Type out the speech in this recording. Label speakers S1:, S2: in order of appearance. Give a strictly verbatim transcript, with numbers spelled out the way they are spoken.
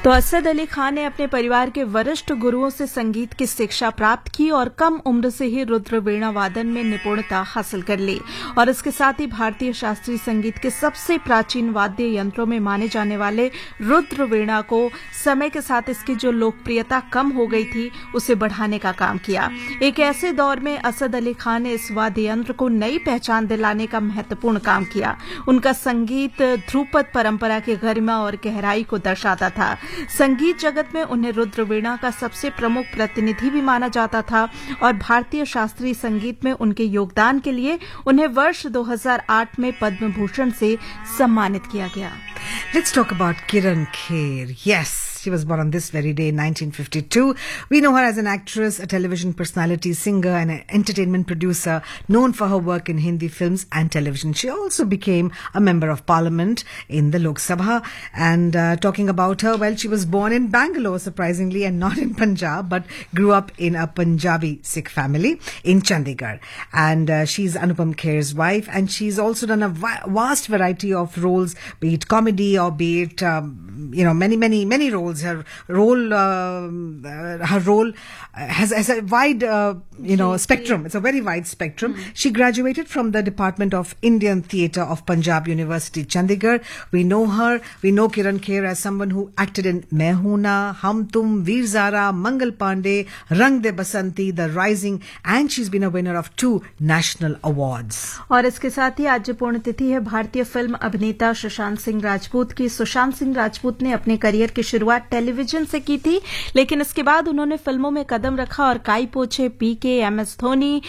S1: तो असद अली खान ने अपने परिवार के वरिष्ठ गुरुओं से संगीत की शिक्षा प्राप्त की और कम उम्र से ही रुद्र वीणा वादन में निपुणता हासिल कर ली और इसके साथ ही भारतीय शास्त्रीय संगीत के सबसे प्राचीन वाद्य यंत्रों में माने जाने वाले रुद्र वीणा को समय के साथ इसकी जो लोकप्रियता कम हो गई थी उसे बढ़ाने का काम किया। एक ऐसे दौर में असद अली खान ने इस वाद्य यंत्र को नई पहचान दिलाने का महत्वपूर्ण काम किया। उनका संगीत ध्रुपद परंपरा की गरिमा और गहराई को दर्शाता था। संगीत जगत में उन्हें रुद्र वीणा का सबसे प्रमुख प्रतिनिधि भी माना जाता था और भारतीय शास्त्रीय संगीत में उनके योगदान के लिए उन्हें वर्ष दो हज़ार आठ में पद्म भूषण से सम्मानित किया गया।
S2: Let's talk about Kiran Kher. Yes, she was born on this very day in nineteen fifty-two. We know her as an actress, a television personality, singer and an entertainment producer known for her work in Hindi films and television. She also became a member of parliament in the Lok Sabha. And uh, talking about her, well, she was born in Bangalore, surprisingly, and not in Punjab, but grew up in a Punjabi Sikh family in Chandigarh. And uh, she's Anupam Kher's wife, and she's also done a va- vast variety of roles, be it comedy or be it, um, you know, many, many, many roles. Her role, uh, her role has, has a wide, uh, you know, spectrum. It's a very wide spectrum. Mm-hmm. She graduated from the Department of Indian Theatre of Punjab University, Chandigarh. We know her. We know Kiran Kher as someone who acted in Main Hoon Na, Hum Tum, Veer Zara, Mangal Pandey, Rang De Basanti, The Rising, and she's been a winner of two national awards.
S1: और इसके साथ ही आज पुण्यतिथि है भारतीय film अभिनेता सुशांत सिंह राजपूत की। सुशांत सिंह राजपूत ने अपने करियर की शुरुआत टेलीविजन से की थी, लेकिन इसके बाद उन्होंने फिल्मों में कदम रखा और काई पोछे, पीके, एम एस धोनी,